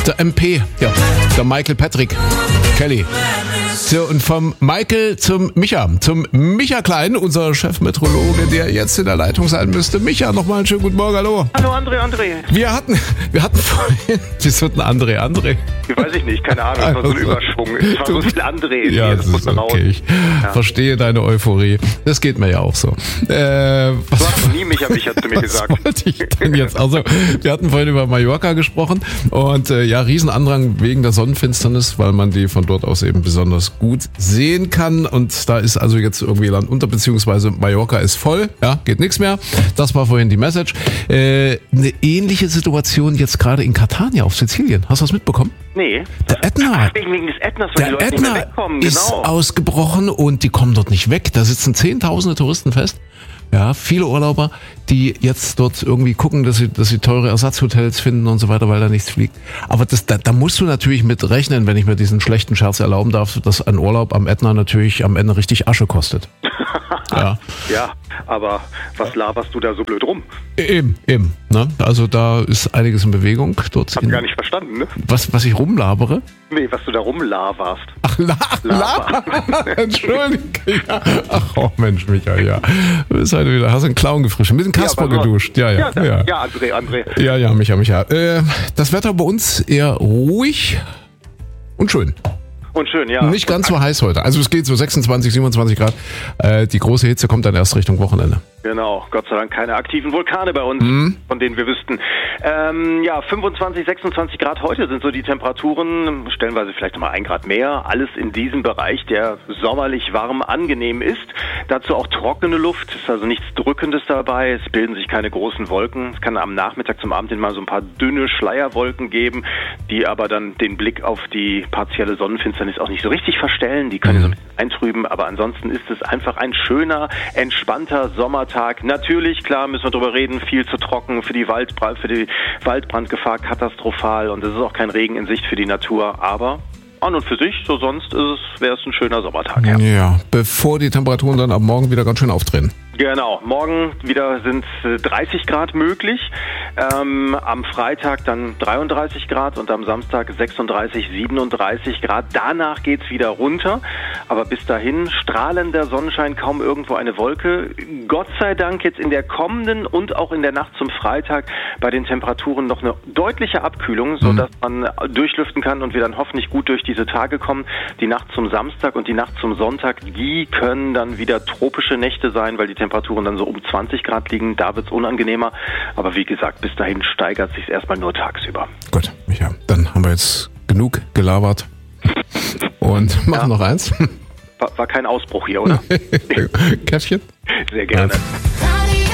Der MP, ja, der Michael Patrick Kelly. So, und vom Michael zum Micha Klein, unser Chefmeteorologe, der jetzt in der Leitung sein müsste. Micha, nochmal einen schönen guten Morgen, hallo. Hallo André. Wir hatten vorhin, wieso ein André? Weiß ich nicht, keine Ahnung, das war so ein Überschwung. Es war so viel André. Ja, das ist okay, ich verstehe deine Euphorie. Das geht mir ja auch so. Du hast noch nie Micha zu mir gesagt. Was wollte ich denn jetzt? Also, wir hatten vorhin über Mallorca gesprochen und Riesenandrang wegen der Sonnenfinsternis, weil man die von dort aus eben besonders gut sehen kann und da ist also jetzt irgendwie Land unter, beziehungsweise Mallorca ist voll, ja, geht nichts mehr. Das war vorhin die Message. Eine ähnliche Situation jetzt gerade in Catania auf Sizilien. Hast du das mitbekommen? Nee. Der Ätna. Wegen des Ätnas, weil die Leute nicht mehr wegkommen, ist ausgebrochen und die kommen dort nicht weg. Da sitzen Zehntausende Touristen fest. Ja, viele Urlauber, die jetzt dort irgendwie gucken, dass sie teure Ersatzhotels finden und so weiter, weil da nichts fliegt. Aber da musst du natürlich mit rechnen, wenn ich mir diesen schlechten Scherz erlauben darf, dass ein Urlaub am Ätna natürlich am Ende richtig Asche kostet. Ja. Ja, aber was laberst du da so blöd rum? Eben. Ne? Also da ist einiges in Bewegung. Dort hab gar nicht verstanden, ne? Was ich rumlabere? Nee, was du da rumlaberst. Ach, Laber. Entschuldige. Ja. Ach, oh Mensch, Michael, ja. Du bist heute wieder, hast einen Clown gefrischt, mit dem Kasper geduscht. Ja, André. Ja, Micha. Das Wetter bei uns eher ruhig und schön. Und schön, ja. Nicht ganz so heiß heute. Also es geht so 26, 27 Grad. Die große Hitze kommt dann erst Richtung Wochenende. Genau, Gott sei Dank keine aktiven Vulkane bei uns, von denen wir wüssten. 25, 26 Grad heute sind so die Temperaturen, stellenweise vielleicht nochmal 1 Grad mehr. Alles in diesem Bereich, der sommerlich warm angenehm ist. Dazu auch trockene Luft, ist also nichts Drückendes dabei. Es bilden sich keine großen Wolken. Es kann am Nachmittag zum Abend hin mal so ein paar dünne Schleierwolken geben, die aber dann den Blick auf die partielle Sonnenfinsternis auch nicht so richtig verstellen. Die können so ein bisschen eintrüben, aber ansonsten ist es einfach ein schöner, entspannter Sommertag. Natürlich, klar, müssen wir drüber reden, viel zu trocken für die Waldbrandgefahr katastrophal und es ist auch kein Regen in Sicht für die Natur, aber an und für sich, so sonst wäre es ein schöner Sommertag. Ja, bevor die Temperaturen dann ab morgen wieder ganz schön aufdrehen. Genau, morgen wieder sind 30 Grad möglich, am Freitag dann 33 Grad und am Samstag 36, 37 Grad. Danach geht's wieder runter, aber bis dahin strahlender Sonnenschein, kaum irgendwo eine Wolke. Gott sei Dank jetzt in der kommenden und auch in der Nacht zum Freitag bei den Temperaturen noch eine deutliche Abkühlung, sodass man durchlüften kann und wir dann hoffentlich gut durch diese Tage kommen. Die Nacht zum Samstag und die Nacht zum Sonntag, die können dann wieder tropische Nächte sein, weil die Temperaturen dann so um 20 Grad liegen. Da wird's unangenehmer. Aber wie gesagt, bis dahin steigert sich's erstmal nur tagsüber. Gut, Micha, dann haben wir jetzt genug gelabert und machen noch eins. War kein Ausbruch hier, oder? Käffchen? Sehr gerne.